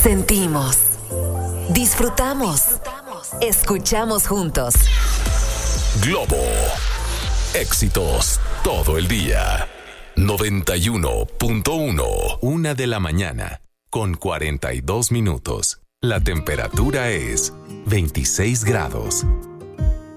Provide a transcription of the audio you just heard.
Sentimos, disfrutamos, escuchamos juntos. Globo. Éxitos todo el día. 91.1. 1 de la mañana con 42 minutos. La temperatura es 26 grados.